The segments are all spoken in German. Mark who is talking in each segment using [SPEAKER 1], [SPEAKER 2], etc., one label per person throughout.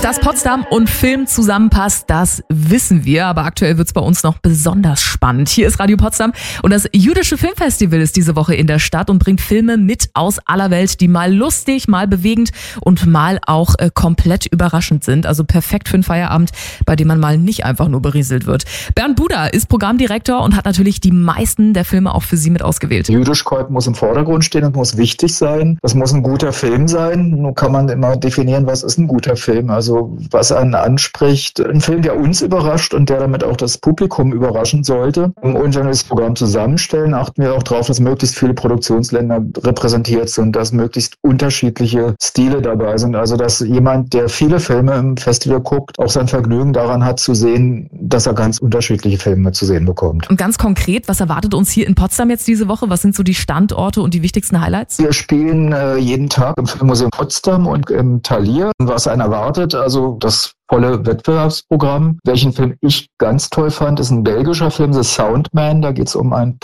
[SPEAKER 1] Dass Potsdam und Film zusammenpasst, das wissen wir. Aber aktuell wird's bei uns noch besonders spannend. Hier ist Radio Potsdam und das Jüdische Filmfestival ist diese Woche in der Stadt und bringt Filme mit aus aller Welt, die mal lustig, mal bewegend und mal auch komplett überraschend sind. Also perfekt für einen Feierabend, bei dem man mal nicht einfach nur berieselt wird. Bernd Buda ist Programmdirektor und hat natürlich die meisten der Filme auch für Sie mit ausgewählt.
[SPEAKER 2] Jüdischkeit muss im Vordergrund stehen und muss wichtig sein. Das muss ein guter Film sein. Nun kann man immer definieren, was ist ein guter Film. Also was einen anspricht. Ein Film, der uns überrascht und der damit auch das Publikum überraschen sollte. Und wenn wir das Programm zusammenstellen, achten wir auch darauf, dass möglichst viele Produktionsländer repräsentiert sind, dass möglichst unterschiedliche Stile dabei sind. Also dass jemand, der viele Filme im Festival guckt, auch sein Vergnügen daran hat zu sehen, dass er ganz unterschiedliche Filme zu sehen bekommt.
[SPEAKER 1] Und ganz konkret, was erwartet uns hier in Potsdam jetzt diese Woche? Was sind so die Standorte und die wichtigsten Highlights?
[SPEAKER 2] Wir spielen jeden Tag im Filmmuseum Potsdam und im Thalia. Was einen erwartet, also das volle Wettbewerbsprogramm. Welchen Film ich ganz toll fand, ist ein belgischer Film, The Soundman. Da geht es um einen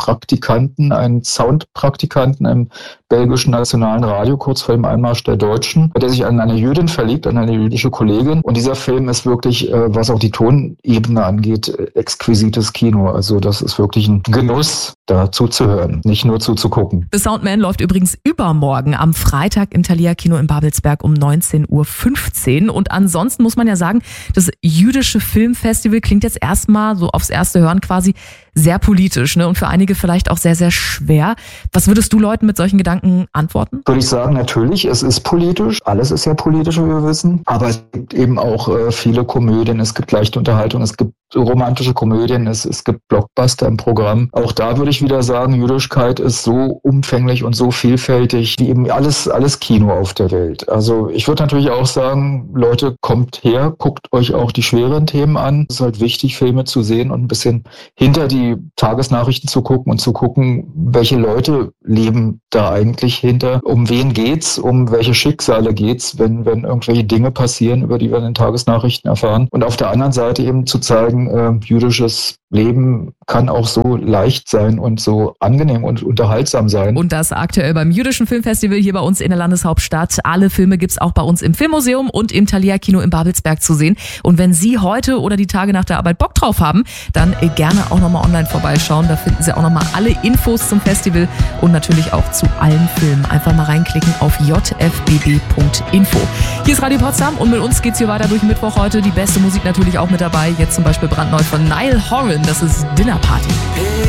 [SPEAKER 2] Soundpraktikanten im belgischen nationalen Radio, kurz vor dem Einmarsch der Deutschen, der sich an eine Jüdin verliebt, an eine jüdische Kollegin. Und dieser Film ist wirklich, was auch die Tonebene angeht, exquisites Kino. Also das ist wirklich ein Genuss, da zuzuhören, nicht nur zuzugucken.
[SPEAKER 1] The Soundman läuft übrigens übermorgen am Freitag im Thalia Kino in Babelsberg um 19:15 Uhr. Und ansonsten muss man ja sagen, das Jüdische Filmfestival klingt jetzt erstmal so aufs erste Hören quasi sehr politisch, ne? Und für einige vielleicht auch sehr, sehr schwer. Was würdest du Leuten mit solchen Gedanken antworten?
[SPEAKER 2] Würde ich sagen, natürlich, es ist politisch. Alles ist ja politisch, wie wir wissen. Aber es gibt eben auch viele Komödien, es gibt leichte Unterhaltung, es gibt romantische Komödien, es gibt Blockbuster im Programm. Auch da würde ich wieder sagen, Jüdischkeit ist so umfänglich und so vielfältig wie eben alles Kino auf der Welt. Also ich würde natürlich auch sagen, Leute, kommt her, guckt euch auch die schweren Themen an. Es ist halt wichtig, Filme zu sehen und ein bisschen hinter die Tagesnachrichten zu gucken und zu gucken, welche Leute leben da eigentlich hinter. Um wen geht's? Um welche Schicksale geht's, wenn irgendwelche Dinge passieren, über die wir in den Tagesnachrichten erfahren. Und auf der anderen Seite eben zu zeigen, jüdisches Leben kann auch so leicht sein und so angenehm und unterhaltsam sein.
[SPEAKER 1] Und das aktuell beim Jüdischen Filmfestival hier bei uns in der Landeshauptstadt. Alle Filme gibt's auch bei uns im Filmmuseum und im Thalia Kino in Babelsberg zu sehen. Und wenn Sie heute oder die Tage nach der Arbeit Bock drauf haben, dann gerne auch nochmal online vorbeischauen. Da finden Sie auch nochmal alle Infos zum Festival und natürlich auch zu allen Filmen. Einfach mal reinklicken auf jfbb.info. Hier ist Radio Potsdam und mit uns geht's hier weiter durch Mittwoch heute. Die beste Musik natürlich auch mit dabei. Jetzt zum Beispiel brandneu von Niall Horan. Das ist Dinner Party.